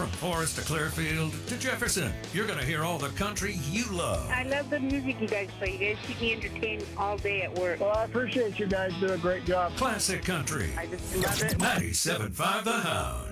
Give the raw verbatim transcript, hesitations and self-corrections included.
From Forest to Clearfield to Jefferson, you're going to hear all the country you love. I love the music you guys play. You guys keep me entertained all day at work. Well, I appreciate you guys. Do a great job. Classic country. I just love it. ninety-seven point five The Hound.